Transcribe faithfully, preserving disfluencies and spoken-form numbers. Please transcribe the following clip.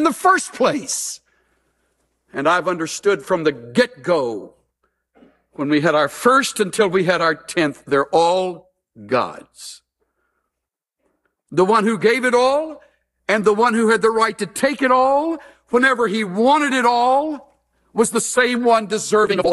in the first place. And I've understood from the get-go, when we had our first until we had our tenth, they're all God's. The one who gave it all and the one who had the right to take it all whenever he wanted it all was the same one deserving of all.